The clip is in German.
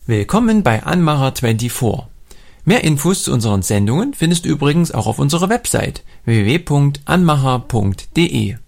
Willkommen bei Anmacher24. Mehr Infos zu unseren Sendungen findest du übrigens auch auf unserer Website www.anmacher.de.